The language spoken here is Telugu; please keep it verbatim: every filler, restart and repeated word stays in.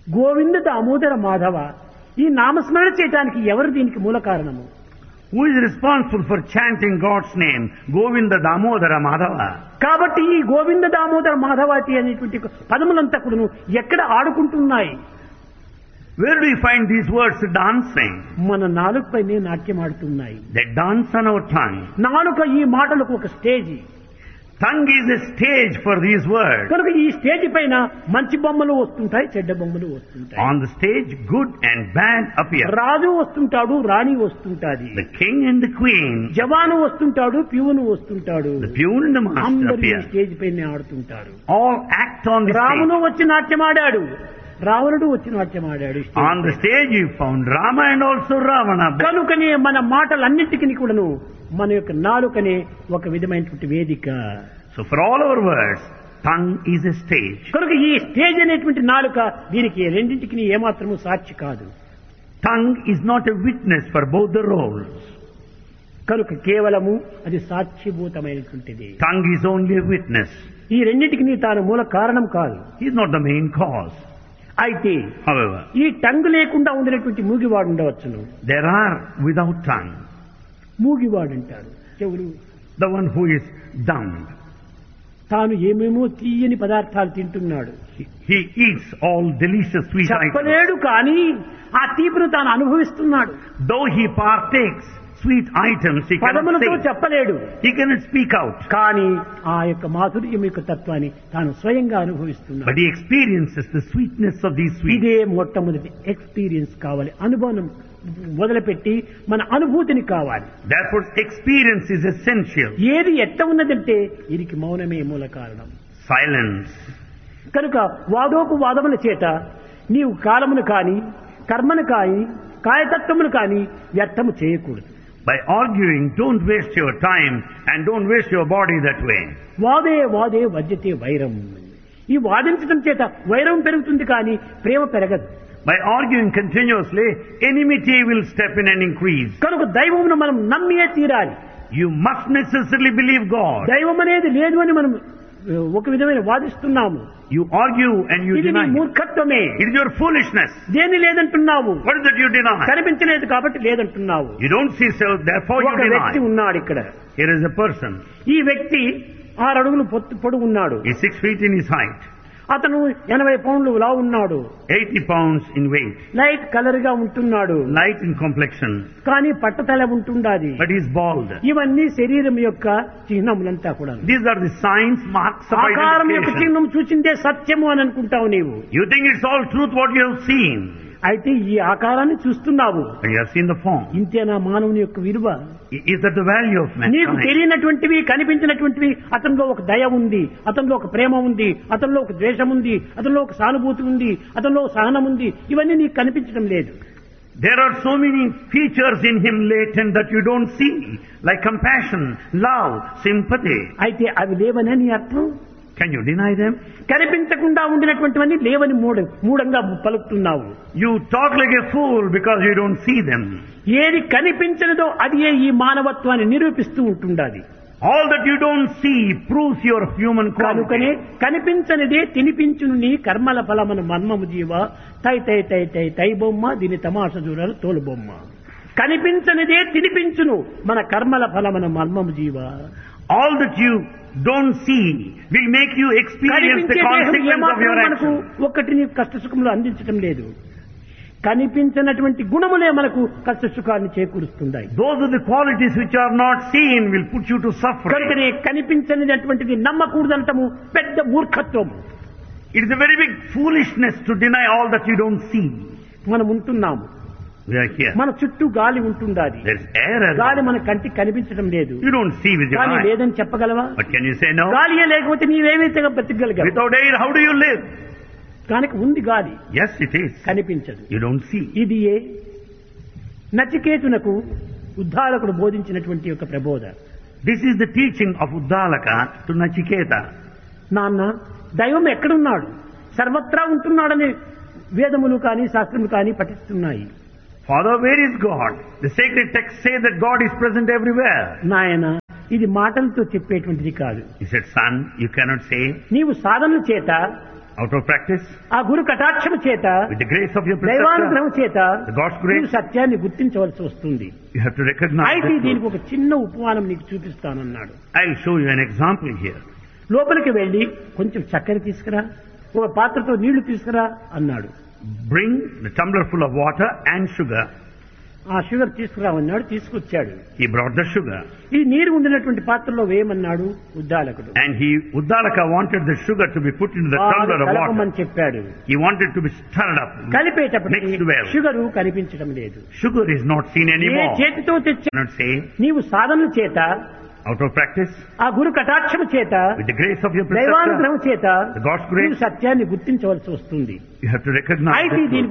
గోవింద దామోదర మాధవ ఈ నామస్మరణ చేయడానికి ఎవరు దీనికి మూల కారణము? Who is responsible for chanting God's name? Govinda Damodara Madhava. కాబట్టి ఈ గోవింద దామోదర మాధవాతి అనేటువంటి పదములంతా కూడా ఎక్కడ ఆడుకుంటున్నాయి? Where do we find these words dancing? మన నాలుకపైనే నాట్యం ఆడుతున్నాయి. They dance on our tongue. నాలుక ఈ మాటలకు ఒక stage. Tongue is a stage for these words. కనుక ఈ స్టేజ్ పైన మంచి బొమ్మలు వస్తుంటాయి, చెడ్డ బొమ్మలు వస్తుంటాయి. On the stage, good and bad appear. రాజు వస్తుంటాడు, రాణి వస్తుంటాది. The king and the queen. జవాను వస్తుంటాడు, ప్యూను వస్తుంటాడు. The peon and the master అందరూ ఈ appear. స్టేజ్ పైన ఆడుతుంటారు. All act on the రామును stage. వచ్చి నాట్యం ఆడాడు, రావణుడు వచ్చి నాట్యం ఆడాడు. On the stage you found Rama and also Ravana. కనుకనే మన మాటలన్నింటికి కూడాను మన యొక్క నాలుకనే ఒక విధమైనటువంటి వేదిక. So for all our words, tongue is a stage. కనుక ఈ స్టేజ్ అనేటువంటి నాలుక దీనికి రెండింటికి ఏమాత్రము సాక్షి కాదు. Tongue is not a witness for both the roles. కనుక కేవలము అది సాక్షిభూతమైనటువంటిది. Tongue is only a witness. ఈ రెండింటికి తాను మూల కారణం కాదు. He is not the main cause. అయితే However, ఈ టంగ్ లేకుండా ఉండినటువంటి మూగివాడు ఉండవచ్చును. there are without tongue. మూగివాడు అంటారు చెవులు. The one who is dumb. తాను ఏమేమో తీయని పదార్థాలు తింటున్నాడు. He eats all delicious sweet items. చెప్పలేడు కానీ ఆ తీపిని తాను అనుభవిస్తున్నాడు. Though he partakes sweet items, he cannot పదములతో say. చెప్పలేడు. He cannot speak out. కానీ ఆ యొక్క మాధుర్యం యొక్క తత్వాన్ని తాను స్వయంగా అనుభవిస్తున్నాడు. But he experiences the sweetness of these sweets. ఇదే మొట్టమొదటి ఎక్స్పీరియన్స్ కావాలి. అనుభవం మొదలుపెట్టి మన అనుభూతిని కావాలి. Therefore, experience is essential. ఏది ఎట్ట ఉన్నదంటే దీనికి మౌనమే మూల కారణం. Silence. కనుక వాదోపు వాదముల చేత నీవు కాలమును కాని కర్మను కాని కాయతత్వమును కాని వ్యర్థము చేయకూడదు. By arguing, don't waste your time and don't waste your body that way. వాదే వాదే వజ్యతే వైరం. ఈ వాదించడం చేత వైరం పెరుగుతుంది కానీ ప్రేమ పెరగదు. By arguing continuously, enmity will step in and increase. కనుక దైవమును మనం నమ్మియే తీరాలి. You must necessarily believe God. దైవం అనేది లేదు అని మనం ఒక విధమైన వాదిస్తున్నాము. You argue and you ఇది నీ deny. మూర్ఖత్వమే. It is your foolishness. దేని లేదంటున్నావు? What is that you deny? కనిపించలేదు కాబట్టి లేదంటున్నావు. You don't see so, therefore you ఒక వ్యక్తి deny. ఉన్నాడు ఇక్కడ. Here is a person. ఈ వ్యక్తి ఆరు అడుగులు పొత్తు పొడుగు ఉన్నాడు. He is six feet in his height. అతను ఎనభై పౌండ్లు లా ఉన్నాడు. eighty pounds in weight. Light colour గా ఉంటున్నాడు. Light in complexion. కానీ పట్టతల ఉంటుండాది. But he is bald. ఇవన్నీ శరీరం యొక్క చిహ్నములంతా కూడా. These are the signs, marks of ఆకారం యొక్క identification. చిహ్నం చూసిందే సత్యము అని అనుకుంటావు నీవు. You think it's all truth what you have seen. అయితే ఈ ఆకారాన్ని చూస్తున్నావు. But you have seen the form. ఇంతేనా మానవుని యొక్క విలువ? Is that the value of నీకు mankind? తెలియనటువంటివి కనిపించినటువంటివి అతనిలో ఒక దయ ఉంది, అతనిలో ఒక ప్రేమ ఉంది, అతనిలో ఒక ద్వేషం ఉంది, అతనిలో ఒక సానుభూతి ఉంది, అతనిలో ఒక సహనం ఉంది. ఇవన్నీ నీకు కనిపించడం లేదు. There are so many features in him latent that you don't see, like compassion, love, sympathy. అయితే అవి లేవనే నీ అర్థం. Can you deny them? కనిపించకుండా ఉండినటువంటివన్నీ లేవని మూడ మూఢంగా పలుకుతున్నావు. You talk like a fool because you don't see them. ఏది కనిపించనిదో అది ఈ మానవత్వాన్ని నిరూపిస్తూ ఉంటుండాలి. All that you don't see proves your human కనుకనే quality. కనిపించనిదే తినిపించును నీ కర్మల ఫలమను మర్మము జీవ తై తై తై తై తై బొమ్మ దీని తమాష చూడాలి తోలు బొమ్మ. కనిపించనిదే తినిపించును మన కర్మల ఫలమను మర్మము జీవ. All that you don't see will make you experience the consequence of your మనకు action. ఒక్కటి నీకు కష్ట సుఖములు అందించడం లేదు. కనిపించినటువంటి గుణములే మనకు కష్ట సుఖాన్ని చేకూరుస్తున్నాయి. Those are the qualities which are not seen will put you to suffering. కనుకనే కనిపించనిటువంటిది నమ్మకూడదంటము పెద్ద మూర్ఖత్వం. It is a very big foolishness to deny all that you don't see. మనం ఉంటున్నాము. We are here. మన చుట్టూ గాలి ఉంటుండాలి. There is air around. గాలి మన కంటికి కనిపించడం లేదు. You don't see with your గాలి eyes. లేదని చెప్పగలవా? But can you say no? గాలియే లేకపోతే నీవేమైతే బతికగలిగావు? Without air, how do you live? కనుక ఉంది గాలి, Yes, it is. కనిపించదు. You don't see. ఇది ఏ నచికేతునకు ఉద్ధారకుడు బోధించినటువంటి యొక్క ప్రబోధ. This is the teaching of Uddalaka to Nachiketa. నాన్న దైవం ఎక్కడున్నాడు? సర్వత్రా ఉంటున్నాడని వేదములు కానీ శాస్త్రములు కానీ పఠిస్తున్నాయి. Father, where is God? The sacred texts say that God is present everywhere. నాయన ఇది మాటలతో చెప్పేటువంటిది కాదు. He said, son, you cannot say. నీవు సాధనల చేత Out of practice, ఆ గురు కటాక్షము చేత with the grace of your preceptor, దైవానుగ్రహం చేత the God's నీవు grace, సత్యాన్ని గుర్తించవలసి వస్తుంది. you have to recognize అయితే the దీనికి truth. ఒక చిన్న ఉపమానం నీకు చూపిస్తానన్నాడు. I'll show you an example here. లోపలికి వెళ్లి కొంచెం చక్కెర తీసుకురా, ఒక పాత్రతో నీళ్లు తీసుకురా అన్నాడు. Bring the tumbler full of water and sugar. ఆ షుగర్ తీసుకురామన్నాడు, తీసుకొచ్చాడు. He brought the sugar. ఈ నీరు ఉండినటువంటి పాత్రలో వేయమన్నాడు ఉద్దాలకుడు. And he, Uddalaka wanted the sugar to be put into the tumbler of కలపమని water. చెప్పాడు. He wanted to be stirred up, కలిపేటప్పటికి mixed well. Sugar కనిపించడం లేదు. Sugar is not seen A anymore. చేతితో తెచ్చి Not say, నీవు సాధన చేత out of practice, ఆ గురు కటాక్షము చేత with the grace of your preceptor, దైవానుగ్రహం చేత the God's నీవు grace, సత్యాన్ని గుర్తించవలసి వస్తుంది. you have to recognize అయితే the దీనికి truth.